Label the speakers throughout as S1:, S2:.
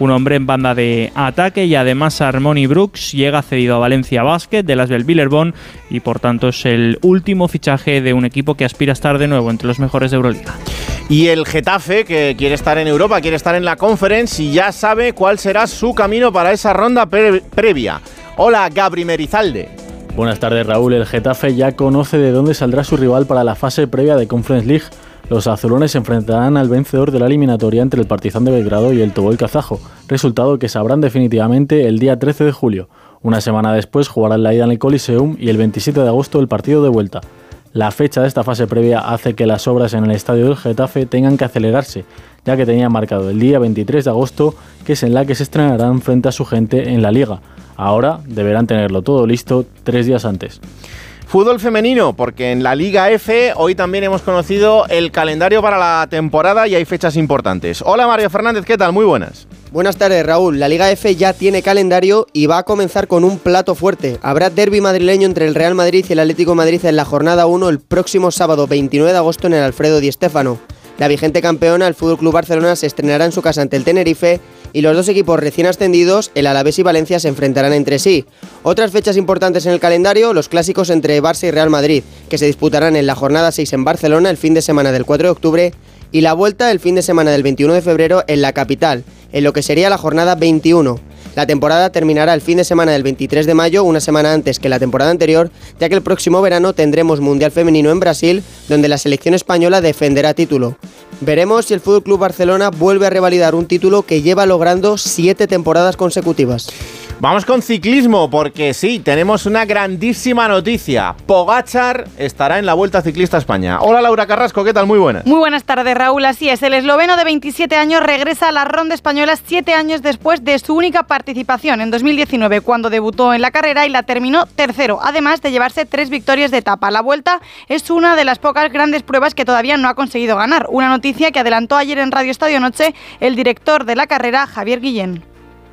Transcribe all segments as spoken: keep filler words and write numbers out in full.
S1: un hombre en banda de ataque, y además Armoni Brooks llega cedido a Valencia Basket de Lasvel Villeurbanne y por tanto es el último fichaje de un equipo que aspira a estar de nuevo entre los mejores de Euroliga.
S2: Y el Getafe, que quiere estar en Europa, quiere estar en la Conference y ya sabe cuál será su camino para esa ronda pre- previa. Hola, Gabri Merizalde.
S3: Buenas tardes, Raúl. El Getafe ya conoce de dónde saldrá su rival para la fase previa de Conference League. Los azulones se enfrentarán al vencedor de la eliminatoria entre el Partizan de Belgrado y el Tobol kazajo, resultado que sabrán definitivamente el día trece de julio. Una semana después jugarán la ida en el Coliseum y el veintisiete de agosto el partido de vuelta. La fecha de esta fase previa hace que las obras en el estadio del Getafe tengan que acelerarse, ya que tenían marcado el día veintitrés de agosto, que es en la que se estrenarán frente a su gente en la Liga. Ahora deberán tenerlo todo listo tres días antes.
S2: Fútbol femenino, porque en la Liga F hoy también hemos conocido el calendario para la temporada y hay fechas importantes. Hola Mario Fernández, ¿qué tal? Muy buenas.
S4: Buenas tardes, Raúl. La Liga F ya tiene calendario y va a comenzar con un plato fuerte. Habrá derbi madrileño entre el Real Madrid y el Atlético de Madrid en la jornada uno el próximo sábado veintinueve de agosto en el Alfredo Di Stéfano. La vigente campeona, el F C Barcelona, se estrenará en su casa ante el Tenerife y los dos equipos recién ascendidos, el Alavés y Valencia, se enfrentarán entre sí. Otras fechas importantes en el calendario, los clásicos entre Barça y Real Madrid, que se disputarán en la jornada seis en Barcelona el fin de semana del cuatro de octubre y la vuelta el fin de semana del veintiuno de febrero en la capital, en lo que sería la jornada veintiuno. La temporada terminará el fin de semana del veintitrés de mayo, una semana antes que la temporada anterior, ya que el próximo verano tendremos Mundial Femenino en Brasil, donde la selección española defenderá título. Veremos si el F C Barcelona vuelve a revalidar un título que lleva logrando siete temporadas consecutivas.
S2: Vamos con ciclismo, porque sí, tenemos una grandísima noticia. Pogačar estará en la Vuelta Ciclista a España. Hola Laura Carrasco, ¿qué tal? Muy buenas.
S5: Muy buenas tardes, Raúl. Así es, el esloveno de veintisiete años regresa a la ronda española siete años después de su única participación en dos mil diecinueve, cuando debutó en la carrera y la terminó tercero, además de llevarse tres victorias de etapa. La Vuelta es una de las pocas grandes pruebas que todavía no ha conseguido ganar, una noticia que adelantó ayer en Radio Estadio Noche el director de la carrera, Javier Guillén.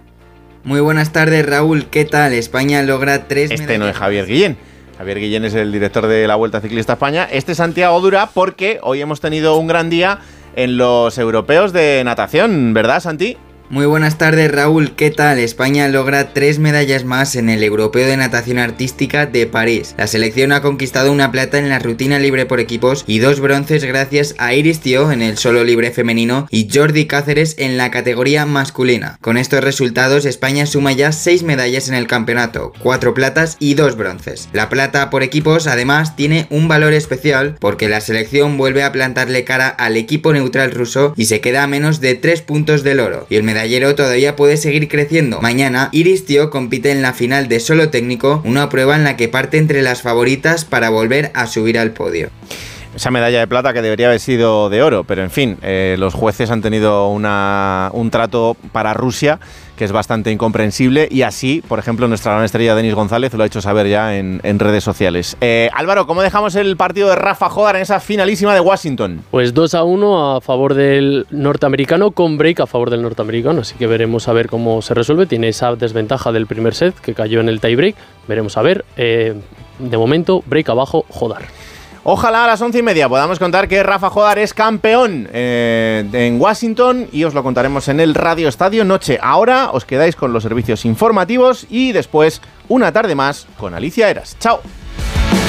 S6: Muy buenas tardes, Raúl. ¿Qué tal? España logra tres
S2: Este
S6: medallas.
S2: no es Javier Guillén. Javier Guillén es el director de la Vuelta Ciclista a España. Este es Santiago Dura, porque hoy hemos tenido un gran día en los europeos de natación, ¿verdad, Santi?
S6: Muy buenas tardes, Raúl. ¿Qué tal? España logra tres medallas más en el Europeo de Natación Artística de París. La selección ha conquistado una plata en la rutina libre por equipos y dos bronces gracias a Iris Thiaw en el solo libre femenino y Jordi Cáceres en la categoría masculina. Con estos resultados, España suma ya seis medallas en el campeonato, cuatro platas y dos bronces. La plata por equipos, además, tiene un valor especial porque la selección vuelve a plantarle cara al equipo neutral ruso y se queda a menos de tres puntos del oro. Y el medallero todavía puede seguir creciendo. Mañana, Iris Thiaw compite en la final de solo técnico, una prueba en la que parte entre las favoritas para volver a subir al podio.
S2: Esa medalla de plata que debería haber sido de oro, pero en fin, eh, los jueces han tenido una, un trato para Rusia que es bastante incomprensible y así, por ejemplo, nuestra gran estrella Denis González lo ha hecho saber ya en, en redes sociales. Eh, Álvaro, ¿cómo dejamos el partido de Rafa Jodar en esa finalísima de Washington?
S7: Pues dos a uno a favor del norteamericano, con break a favor del norteamericano, así que veremos a ver cómo se resuelve. Tiene esa desventaja del primer set que cayó en el tie break, veremos a ver. Eh, de momento, break abajo, Jodar.
S2: Ojalá a las once y media podamos contar que Rafa Jodar es campeón eh, en Washington y os lo contaremos en el Radio Estadio Noche. Ahora os quedáis con los servicios informativos y después una tarde más con Alicia Eras. ¡Chao!